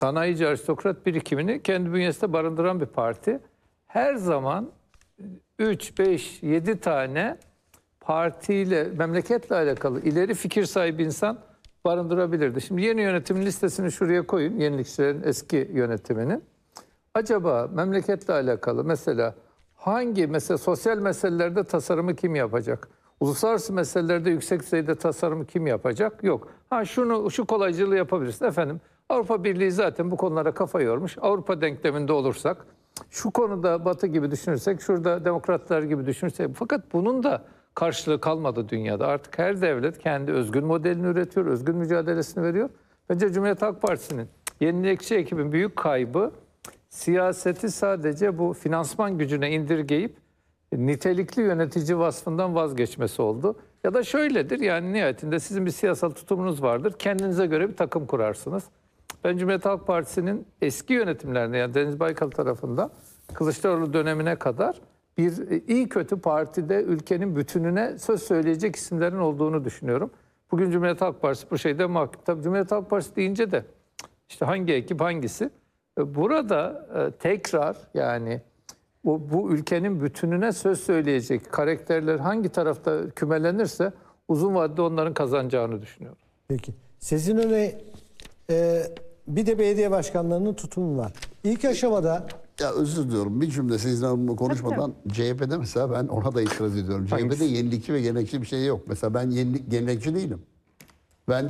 sanayici aristokrat birikimini kendi bünyesinde barındıran bir parti. Her zaman 3, 5, 7 tane partiyle, memleketle alakalı ileri fikir sahibi insan barındırabilirdi. Şimdi yeni yönetimin listesini şuraya koyun, yenilikçilerin eski yönetiminin. Acaba memleketle alakalı mesela mesela sosyal meselelerde tasarımı kim yapacak? Uluslararası meselelerde yüksek düzeyde tasarımı kim yapacak? Yok. Şu kolaycılığı yapabilirsin. Efendim Avrupa Birliği zaten bu konulara kafa yormuş. Avrupa denkleminde olursak, şu konuda Batı gibi düşünürsek, şurada demokratlar gibi düşünürsek. Fakat bunun da karşılığı kalmadı dünyada. Artık her devlet kendi özgün modelini üretiyor, özgün mücadelesini veriyor. Bence Cumhuriyet Halk Partisi'nin yenilikçi ekibin büyük kaybı siyaseti sadece bu finansman gücüne indirgeyip nitelikli yönetici vasfından vazgeçmesi oldu. Ya da şöyledir, yani nihayetinde sizin bir siyasal tutumunuz vardır. Kendinize göre bir takım kurarsınız. Ben Cumhuriyet Halk Partisi'nin eski yönetimlerinde, yani Deniz Baykal tarafında Kılıçdaroğlu dönemine kadar bir iyi kötü partide ülkenin bütününe söz söyleyecek isimlerin olduğunu düşünüyorum. Bugün Cumhuriyet Halk Partisi bu şeyde mahkum. Tabii Cumhuriyet Halk Partisi deyince de işte hangi ekip hangisi? Burada tekrar yani bu ülkenin bütününe söz söyleyecek karakterler hangi tarafta kümelenirse uzun vadede onların kazanacağını düşünüyorum. Peki. Sizin öyle bir de belediye başkanlarının tutumu var. İlk aşamada... Ya özür diliyorum. Bir cümle sizden konuşmadan CHP'de mesela ben ona da itiraz ediyorum. CHP'de yenilikçi ve gelenekçi bir şey yok. Mesela ben gelenekçi değilim. Ben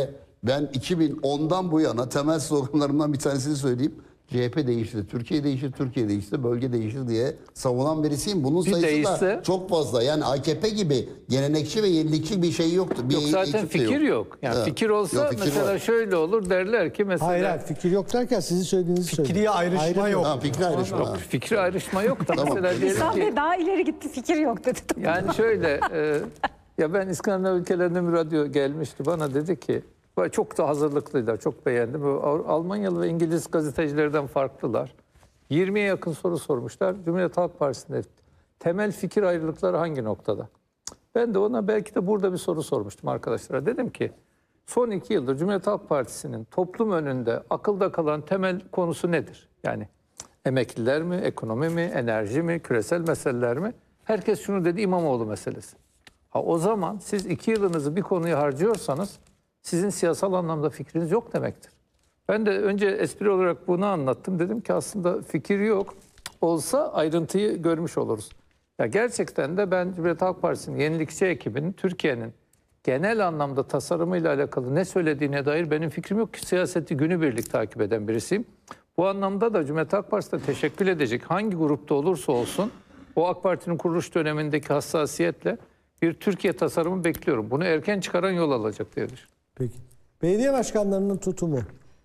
2010'dan bu yana temel sloganlarımdan bir tanesini söyleyeyim. CHP değişti, Türkiye değişti, Türkiye değişti, bölge değişti diye savunan birisiyim. Bunun sayısı da çok fazla. Yani AKP gibi gelenekçi ve yenilikçi bir şey yoktu. Yok, zaten fikir yok. Yani evet. Fikir olsa fikir mesela var. Şöyle olur derler ki mesela... Hayır, fikir yok derken sizin söylediğinizi söyleyeyim. Fikri ayrışma yok. Fikri ayrışma. Yok, fikri ayrışma yok da tamam. Mesela diyelim ki... daha ileri gitti, fikir yok dedi. Yani şöyle, ya ben İskandinav ülkelerinde bir radyo gelmişti, bana dedi ki, çok da hazırlıklıylar, çok beğendim. Almanyalı ve İngiliz gazetecilerden farklılar. 20'ye yakın soru sormuşlar. Cumhuriyet Halk Partisi'nde temel fikir ayrılıkları hangi noktada? Ben de ona belki de burada bir soru sormuştum arkadaşlara. Dedim ki son 2 yıldır Cumhuriyet Halk Partisi'nin toplum önünde akılda kalan temel konusu nedir? Yani emekliler mi, ekonomi mi, enerji mi, küresel meseleler mi? Herkes şunu dedi, İmamoğlu meselesi. O zaman siz 2 yılınızı bir konuya harcıyorsanız sizin siyasal anlamda fikriniz yok demektir. Ben de önce espri olarak bunu anlattım. Dedim ki aslında fikir yok. Olsa ayrıntıyı görmüş oluruz. Ya gerçekten de ben Cumhuriyet Halk Partisi'nin yenilikçi ekibinin Türkiye'nin genel anlamda tasarımıyla alakalı ne söylediğine dair benim fikrim yok ki, siyaseti günübirlik takip eden birisiyim. Bu anlamda da Cumhuriyet Halk Partisi'ne teşekkür edecek, hangi grupta olursa olsun o AK Parti'nin kuruluş dönemindeki hassasiyetle bir Türkiye tasarımı bekliyorum. Bunu erken çıkaran yol alacak diye düşünüyorum. Peki. Belediye başkanlarının tutumu.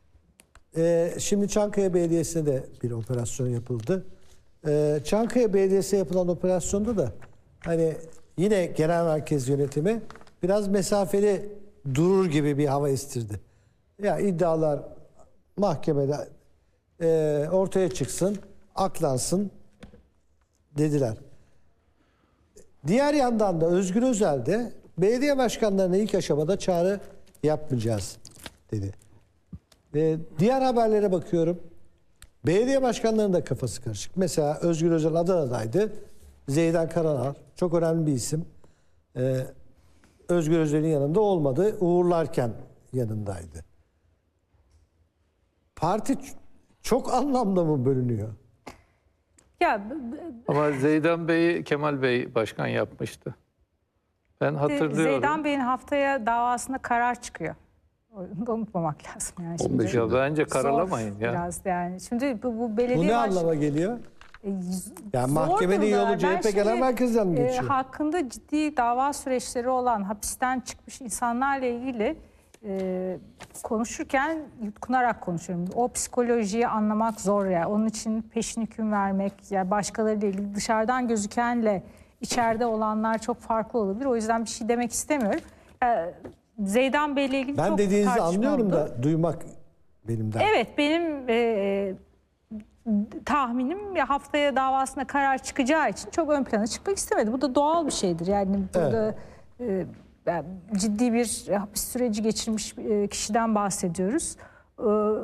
Şimdi Çankaya Belediyesi'ne de bir operasyon yapıldı. Çankaya Belediyesi'ne yapılan operasyonda da hani yine genel merkez yönetimi biraz mesafeli durur gibi bir hava estirdi. Ya iddialar mahkemede ortaya çıksın, aklansın dediler. Diğer yandan da Özgür Özel de belediye başkanlarına ilk aşamada çağrı yapmayacağız dedi. Diğer haberlere bakıyorum. Belediye başkanlarının da kafası karışık. Mesela Özgür Özel Adana'daydı. Zeydan Karalar çok önemli bir isim. Özgür Özel'in yanında olmadı. Uğurlarken yanındaydı. Parti çok anlamda mı bölünüyor? Ama Zeydan Bey'i Kemal Bey başkan yapmıştı. Ben hatırlıyorum. Zeydan Bey'in haftaya davasında karar çıkıyor. Onu da unutmamak lazım. Yani şimdi ya bence karalamayın ya. Biraz yani. Şimdi bu belediye bu ne anlama geliyor? Yani mahkemenin yolu CHP genel merkezden mi geçiyor? Hakkında ciddi dava süreçleri olan, hapisten çıkmış insanlarla ilgili konuşurken yutkunarak konuşuyorum. O psikolojiyi anlamak zor ya. Onun için peşin hüküm vermek, yani başkalarıyla ilgili dışarıdan gözükenle içeride olanlar çok farklı olabilir. O yüzden bir şey demek istemiyorum. Zeydan Bey'le ilgili ben çok dediğinizi anlıyorum da duymak benim de. Evet, benim tahminim haftaya davasına karar çıkacağı için çok ön plana çıkmak istemedi. Bu da doğal bir şeydir. Yani burada ciddi bir hapis süreci geçirmiş kişiden bahsediyoruz.